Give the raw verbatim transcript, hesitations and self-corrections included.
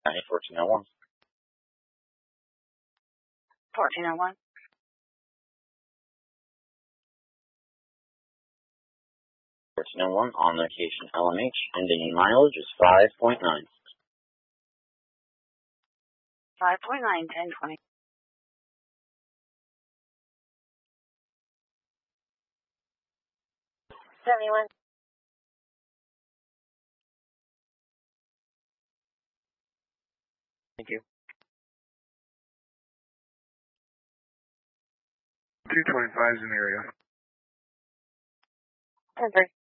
County fourteen oh one. fourteen oh one. fourteen oh one, on location L M H, ending in mileage is five point nine. five point nine, ten twenty. seventy-one. Thank you. two twenty-five is in the area. ten three.